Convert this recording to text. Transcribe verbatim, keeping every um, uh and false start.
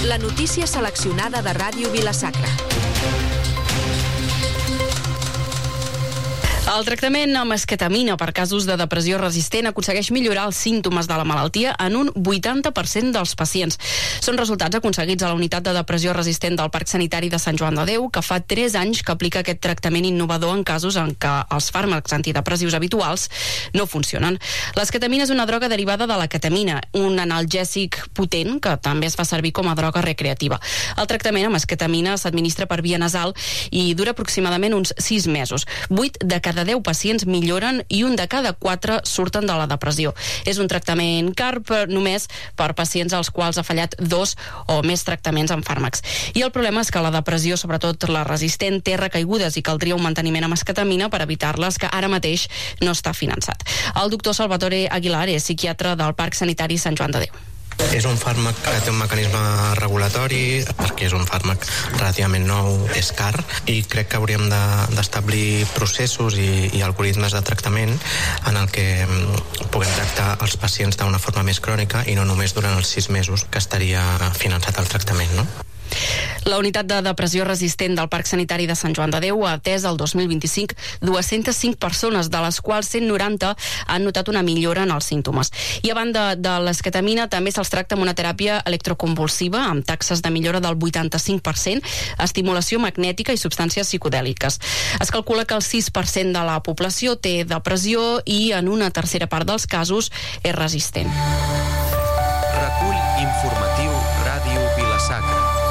La notícia seleccionada de Ràdio Vila-sacra. El tractament amb esketamina per casos de depressió resistent aconsegueix millorar els símptomes de la malaltia en un vuitanta per cent dels pacients. Són resultats aconseguits a la unitat de depressió resistent del Parc Sanitari de Sant Joan de Déu, que fa tres anys que aplica aquest tractament innovador en casos en què els fàrmacs antidepressius habituals no funcionen. L'esketamina és una droga derivada de la ketamina, un analgèsic potent que també es fa servir com a droga recreativa. El tractament amb esketamina s'administra per via nasal i dura aproximadament uns sis mesos. Vuit de cada de deu pacients milloren i un de cada quatre surten de la depressió. És un tractament car per, només per pacients als quals ha fallat dos o més tractaments amb fàrmacs. I el problema és que la depressió, sobretot la resistent, té recaigudes i caldria un manteniment amb esketamina per evitar-les, que ara mateix no està finançat. El doctor Salvatore Aguilar és psiquiatre del Parc Sanitari Sant Joan de Déu. És un fàrmac que té un mecanisme regulatori, perquè és un fàrmac relativament nou, és car, i crec que hauríem de, d'establir processos i, i algoritmes de tractament en el que puguem tractar els pacients d'una forma més crònica i no només durant els sis mesos que estaria finançat el tractament, no? La unitat de depressió resistent del Parc Sanitari de Sant Joan de Déu ha atès el dos mil vint-i-cinc dues-centes cinc persones, de les quals cent noranta han notat una millora en els símptomes. I a banda de l'esketamina, també se'ls tracta amb una teràpia electroconvulsiva amb taxes de millora del vuitanta-cinc per cent, estimulació magnètica i substàncies psicodèliques. Es calcula que el sis per cent de la població té depressió i en una tercera part dels casos és resistent. Recull informatiu Ràdio Vila-sacra.